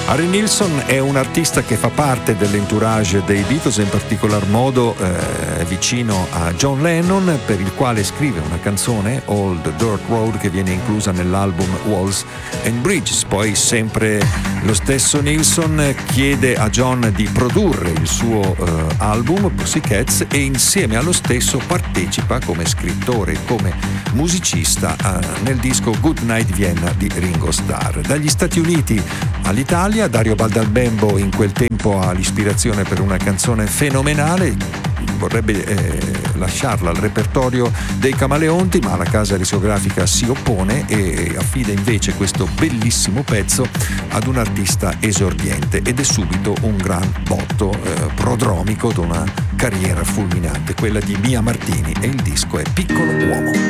Harry Nilsson è un artista che fa parte dell'entourage dei Beatles, in particolar modo vicino a John Lennon, per il quale scrive una canzone, Old Dirt Road, che viene inclusa nell'album Walls and Bridges. Poi sempre lo stesso Nilsson chiede a John di produrre il suo album Pussycats e insieme allo stesso partecipa come scrittore, come musicista nel disco Good Night Vienna di Ringo Starr. Dagli Stati Uniti all'Italia, Dario Baldalbembo in quel tempo ha l'ispirazione per una canzone fenomenale, vorrebbe lasciarla al repertorio dei Camaleonti, ma la casa discografica si oppone e affida invece questo bellissimo pezzo ad un artista esordiente, ed è subito un gran botto prodromico ad una carriera fulminante, quella di Mia Martini, e il disco è Piccolo Uomo.